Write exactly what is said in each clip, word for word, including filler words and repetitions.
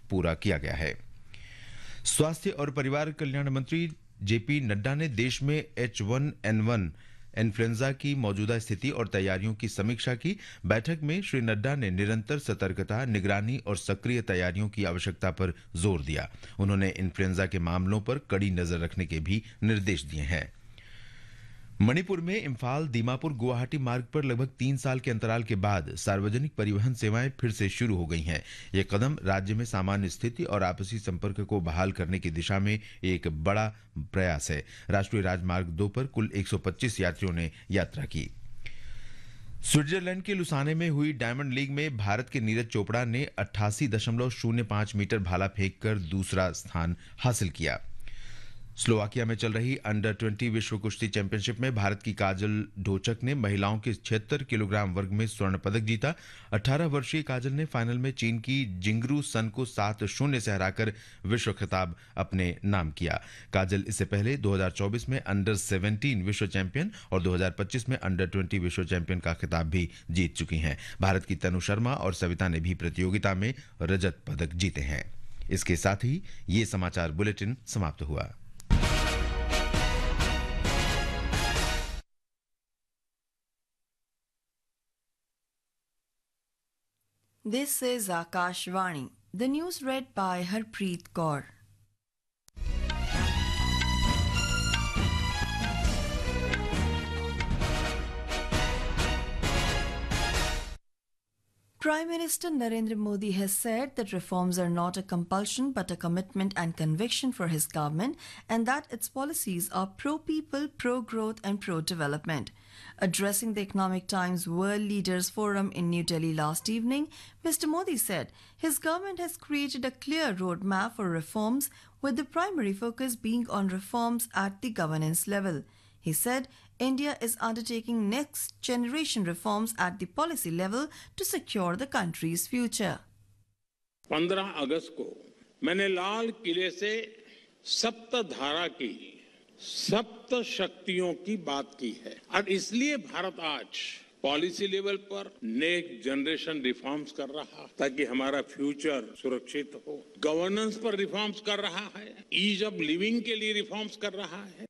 पूरा किया गया है। स्वास्थ्य और परिवार कल्याण मंत्री जेपी नड्डा ने देश में H one N one influenza की मौजूदा स्थिति और तैयारियों की समीक्षा की। बैठक में श्री नड्डा ने निरंतर सतर्कता, निगरानी और सक्रिय तैयारियों की आवश्यकता पर जोर दिया। उन्होंने इन्फ्लुएंजा के मामलों पर कड़ी नजर रखने के भी निर्देश दिए हैं। मणिपुर में इम्फाल दीमापुर गुवाहाटी मार्ग पर लगभग तीन साल के अंतराल के बाद सार्वजनिक परिवहन सेवाएं फिर से शुरू हो गई हैं। ये कदम राज्य में सामान्य स्थिति और आपसी संपर्क को बहाल करने की दिशा में एक बड़ा प्रयास है। राष्ट्रीय राजमार्ग दो पर कुल एक सौ पच्चीस यात्रियों ने यात्रा की। स्विट्जरलैंड के लुसाने में हुई डायमंड लीग में भारत के नीरज चोपड़ा ने अट्ठासी दशमलव शून्य पांच मीटर भाला फेंक कर दूसरा स्थान हासिल किया। स्लोवाकिया में चल रही अंडर ट्वेंटी विश्व कुश्ती चैंपियनशिप में भारत की काजल ढोचक ने महिलाओं के छिहत्तर किलोग्राम वर्ग में स्वर्ण पदक जीता। अठारह वर्षीय काजल ने फाइनल में चीन की जिंगरू सन को सात शून्य से हराकर विश्व खिताब अपने नाम किया। काजल इससे पहले दो हज़ार चौबीस में अंडर सत्रह विश्व चैंपियन और दो हज़ार पच्चीस में अंडर बीस विश्व चैंपियन का खिताब भी जीत चुकी हैं। भारत की तनु शर्मा और सविता ने भी प्रतियोगिता में रजत पदक जीते हैं। इसके साथ ही ये समाचार बुलेटिन समाप्त हुआ। This is Akashvani. The news read by Harpreet Kaur. Prime Minister Narendra Modi has said that reforms are not a compulsion but a commitment and conviction for his government, and that its policies are pro-people, pro-growth and pro-development. Addressing the Economic Times World Leaders Forum in New Delhi last evening, Mister Modi said his government has created a clear roadmap for reforms, with the primary focus being on reforms at the governance level. He said India is undertaking next generation reforms at the policy level to secure the country's future. पंद्रह अगस्त को मैंने लाल किले से सप्त धारा की सप्त शक्तियों की बात की है, और इसलिए भारत आज पॉलिसी लेवल पर नेक्स्ट जनरेशन रिफॉर्म्स कर रहा है ताकि हमारा फ्यूचर सुरक्षित हो। गवर्नेंस पर रिफॉर्म्स कर रहा है, ईज ऑफ लिविंग के लिए रिफॉर्म्स कर रहा है।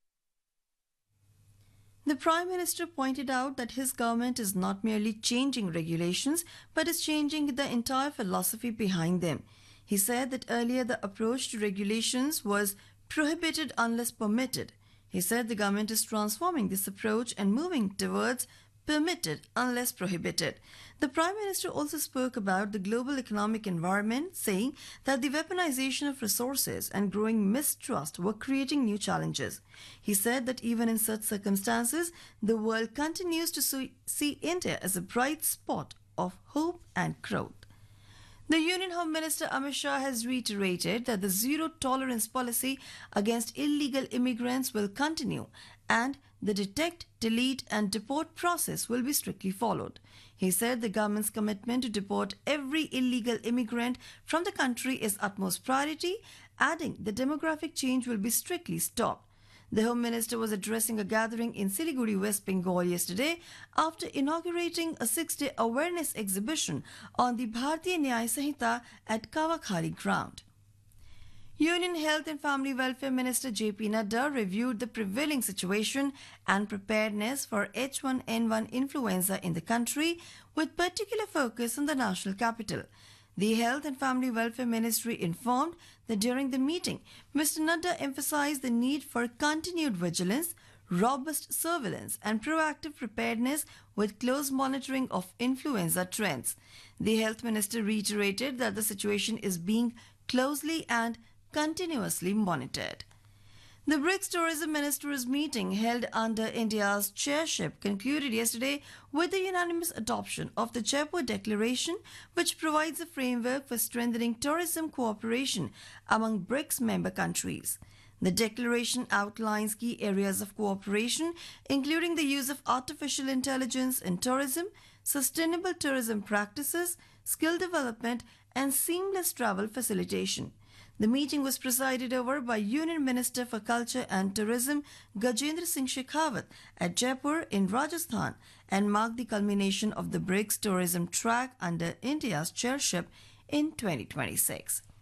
The Prime Minister pointed out that his government is not merely changing regulations, but is changing the entire philosophy behind them. He said that earlier the approach to regulations was prohibited unless permitted. He said the government is transforming this approach and moving towards permitted unless prohibited. The Prime Minister also spoke about the global economic environment, saying that the weaponization of resources and growing mistrust were creating new challenges. He said that even in such circumstances, the world continues to see India as a bright spot of hope and growth. The Union Home Minister Amit Shah has reiterated that the zero tolerance policy against illegal immigrants will continue, and the detect, delete and deport process will be strictly followed. He said the government's commitment to deport every illegal immigrant from the country is utmost priority, adding the demographic change will be strictly stopped. The Home Minister was addressing a gathering in Siliguri, West Bengal yesterday after inaugurating a six-day awareness exhibition on the Bharatiya Nyaya Sanhita at Kavakhari ground. Union Health and Family Welfare Minister J P Nadda reviewed the prevailing situation and preparedness for H one N one influenza in the country, with particular focus on the national capital. The Health and Family Welfare Ministry informed that during the meeting, Mister Nadda emphasized the need for continued vigilance, robust surveillance and proactive preparedness with close monitoring of influenza trends. The Health Minister reiterated that the situation is being closely and continuously monitored. The BRICS Tourism Ministers meeting held under India's chairship concluded yesterday with the unanimous adoption of the Jaipur Declaration, which provides a framework for strengthening tourism cooperation among BRICS member countries. The declaration outlines key areas of cooperation, including the use of artificial intelligence in tourism, sustainable tourism practices, skill development, and seamless travel facilitation. The meeting was presided over by Union Minister for Culture and Tourism Gajendra Singh Shekhawat at Jaipur in Rajasthan and marked the culmination of the BRICS tourism track under India's chairship in twenty twenty-six.